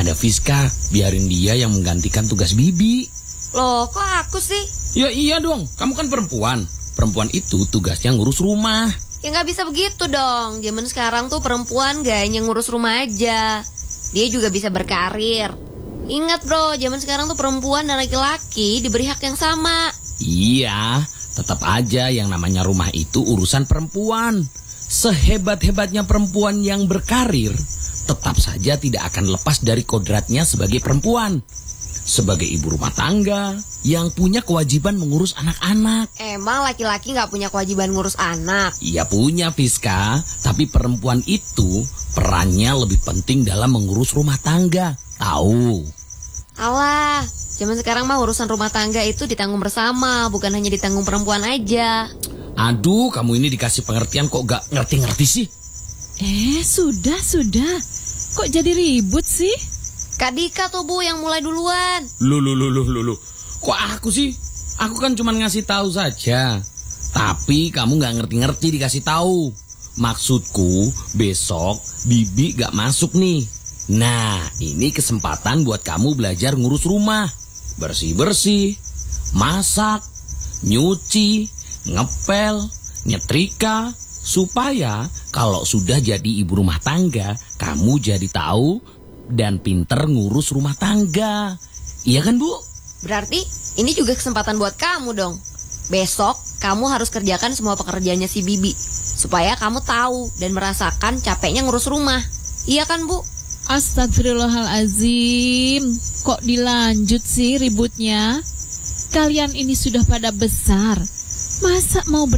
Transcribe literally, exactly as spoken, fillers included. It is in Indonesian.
ada Fiska, biarin dia yang menggantikan tugas Bibi. Loh, kok aku sih? Ya iya dong, kamu kan perempuan. Perempuan itu tugasnya ngurus rumah. Ya nggak bisa begitu dong. Zaman sekarang tuh perempuan gak hanya ngurus rumah aja, dia juga bisa berkarir. Ingat bro, zaman sekarang tuh perempuan dan laki-laki diberi hak yang sama. Iya, tetap aja yang namanya rumah itu urusan perempuan. Sehebat-hebatnya perempuan yang berkarir, tetap saja tidak akan lepas dari kodratnya sebagai perempuan. Sebagai ibu rumah tangga yang punya kewajiban mengurus anak-anak. Emang laki-laki gak punya kewajiban ngurus anak? Iya punya, Fiska. Tapi perempuan itu perannya lebih penting dalam mengurus rumah tangga. Tahu? Alah, zaman sekarang mah urusan rumah tangga itu ditanggung bersama, bukan hanya ditanggung perempuan aja. Aduh, kamu ini dikasih pengertian kok gak ngerti-ngerti sih? Eh, sudah, sudah. Kok jadi ribut sih? Kak Dika tuh Bu yang mulai duluan. Loh, loh, loh, loh, loh. Kok aku sih? Aku kan cuma ngasih tahu saja. Tapi kamu gak ngerti-ngerti dikasih tahu. Maksudku, besok Bibi gak masuk nih. Nah, ini kesempatan buat kamu belajar ngurus rumah. Bersih-bersih, masak, nyuci, ngepel, nyetrika. Supaya kalau sudah jadi ibu rumah tangga, kamu jadi tahu dan pinter ngurus rumah tangga. Iya kan, Bu? Berarti ini juga kesempatan buat kamu dong. Besok kamu harus kerjakan semua pekerjaannya si Bibi, supaya kamu tahu dan merasakan capeknya ngurus rumah. Iya kan, Bu? Astagfirullahalazim. Kok dilanjut sih ributnya? Kalian ini sudah pada besar. Masa mau